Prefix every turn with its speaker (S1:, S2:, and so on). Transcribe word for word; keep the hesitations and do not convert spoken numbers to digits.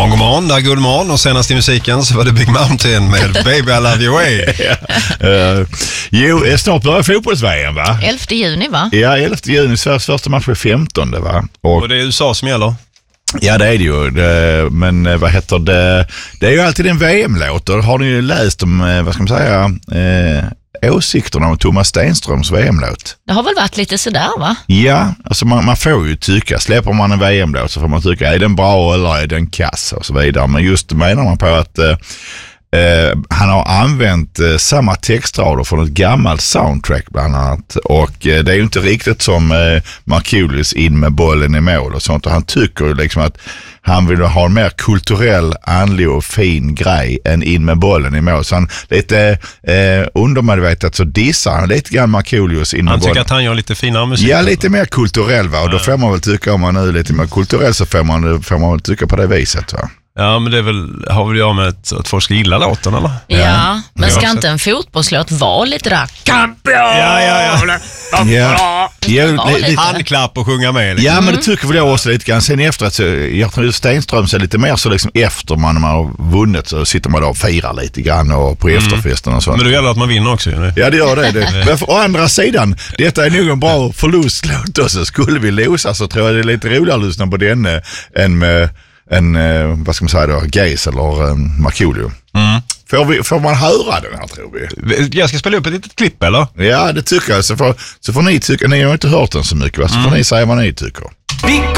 S1: morgon, god morgon, där Guldmorgon och senast i musiken så var det Big Mountain med Baby I Love You Way.
S2: uh, jo, snart börjar fotbolls-V M, va?
S3: elfte juni, va?
S2: Ja, elfte juni, Sveriges första match är femtonde, va?
S1: Och, och det är U S A som gäller?
S2: Ja, det är det ju. Det, men vad heter det? Det är ju alltid en V M-låt. Och har ni ju läst om, vad ska man säga, eh, åsikterna om Thomas Stenströms V M-låt?
S3: Det har väl varit lite sådär, va?
S2: Ja, alltså man, man får ju tycka. Släpper man en V M-låt så får man tycka, är den bra eller är den kass och så vidare. Men just menar man på att eh, Uh, han har använt uh, samma textrader från ett gammalt soundtrack bland annat, och uh, det är ju inte riktigt som uh, Markoolios In med bollen i mål och sånt, och han tycker ju liksom att han vill ha en mer kulturell, andlig och fin grej än In med bollen i mål, så han lite uh, undermedvetet så dissar han lite grann Markoolios In med
S1: han
S2: bollen.
S1: tycker att han gör lite finare musik.
S2: Ja, lite mer kulturell, va, och då får man väl tycka, om man nu är lite mer kulturell så får man, får man väl tycka på det viset, va.
S1: Ja, men det är väl, har väl jag med att, att folk ska gilla låten, eller?
S3: Ja, ja. Men ska
S1: ja,
S3: inte en fotbollslåt vara lite där?
S1: Kampion! Ja, ja, ja.
S2: Ja. Ja,
S3: lite.
S1: Handklapp och sjunga med. Liksom.
S2: Ja, men det tycker väl jag också lite grann. Sen efter att jag tror att Stenström är lite mer så liksom efter man har vunnit så sitter man då och firar lite grann och på efterfesten och sånt.
S1: Men det gäller att man vinner också. Ju,
S2: ja, det gör det. det. Men för, å andra sidan, detta är nog en bra förlustlåt och så skulle vi losa så tror jag det är lite roligare att lyssna på den än med en, vad ska man säga då, Gaze eller um, Markoolio. Mm. Får, vi, får man höra den här, tror vi?
S1: Jag ska spela upp ett litet klipp, eller?
S2: Ja, det tycker jag. Så får, så får ni tycka, ni har inte hört den så mycket, va? Så får mm. ni säga vad ni tycker.